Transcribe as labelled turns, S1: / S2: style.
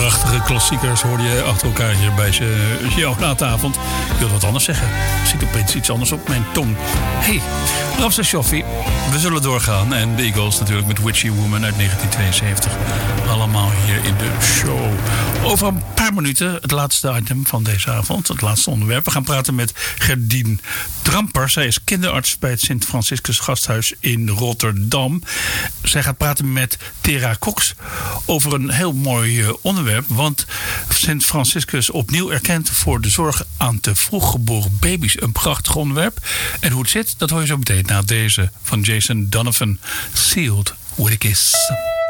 S1: Prachtige klassiekers hoorde je achter elkaar hier bij jouw late avond. Ik wil wat anders zeggen. Er zit opeens iets anders op mijn tong. Hey, Ramses Shaffi. We zullen doorgaan. En de Eagles natuurlijk met Witchy Woman uit 1972. Allemaal hier in de show. Over een paar minuten het laatste item van deze avond. Het laatste onderwerp. We gaan praten met Gerdien Tramper. Zij is kinderarts bij het Sint Franciscus Gasthuis in Rotterdam. Zij gaat praten met Tera Cox over een heel mooi onderwerp. Want Sint Franciscus opnieuw erkend voor de zorg aan te vroeg geboren baby's. Een prachtig onderwerp. En hoe het zit, dat hoor je zo meteen na deze van Jason Donovan. Sealed with a Kiss.